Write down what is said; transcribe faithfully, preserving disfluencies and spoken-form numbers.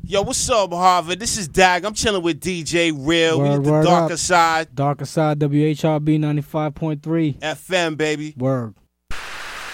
Yo, what's up, Harvard? This is Dag. I'm chilling with D J Real. Word, we hit the word darker up. side. Darker Side, W H R B ninety-five point three. F M, baby. Word.